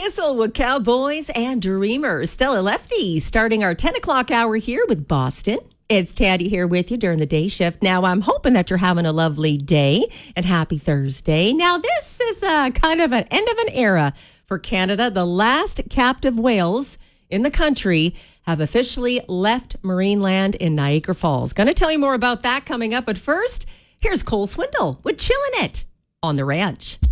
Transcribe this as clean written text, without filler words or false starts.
Whistle with Cowboys and Dreamers. Stella Lefty starting our 10 o'clock hour here with Boston. It's Taddy here with you during the day shift. Now, I'm hoping that you're having a lovely day and happy Thursday. Now, this is kind of an end of an era for Canada. The last captive whales in the country have officially left marine land in Niagara Falls. Going to tell you more about that coming up. But first, here's Cole Swindle with Chillin' It on the Ranch.